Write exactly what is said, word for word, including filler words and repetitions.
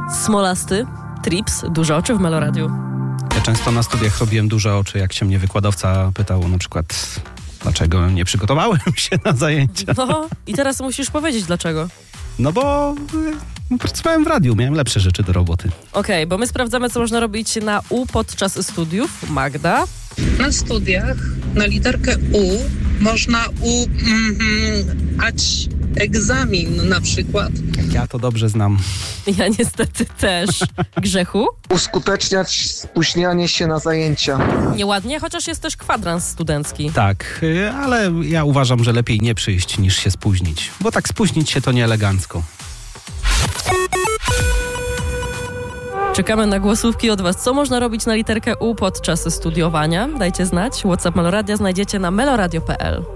Smolasty, Trips, duże oczy w Meloradiu. Ja często na studiach robiłem duże oczy, jak się mnie wykładowca pytał na przykład, dlaczego nie przygotowałem się na zajęcia. No i teraz musisz powiedzieć dlaczego. No bo y, pracowałem w radiu, miałem lepsze rzeczy do roboty. Okej, okay, bo my sprawdzamy, co można robić na U podczas studiów. Magda? Na studiach na literkę U można u mm, ać egzamin na przykład. Jak ja to dobrze znam. Ja niestety też. Grzechu? Uskuteczniać spóźnianie się na zajęcia. Nieładnie, chociaż jest też kwadrans studencki. Tak, y, ale ja uważam, że lepiej nie przyjść niż się spóźnić, bo tak spóźnić się to nieelegancko. Czekamy na głosówki od Was. Co można robić na literkę U podczas studiowania? Dajcie znać. WhatsApp Meloradia znajdziecie na meloradio kropka p l.